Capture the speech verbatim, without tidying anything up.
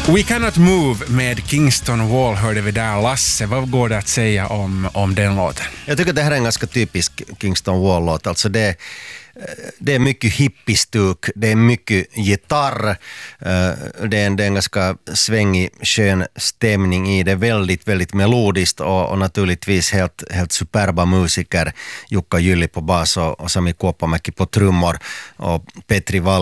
We Cannot Move med Kingston Wall hörde vi där. Lasse, vad går det att säga om, om den låten? Jag tycker att det här är en ganska typisk Kingston Wall-låt. Alltså det, det är mycket hippiestuk, det är mycket gitarr, det är en, det är en ganska svängig, skön stämning i det. Väldigt, väldigt melodiskt och, och naturligtvis helt, helt superba musiker. Jukka Jylli på bas och, och Sami Kuoppamäki på trummor och Petri Wall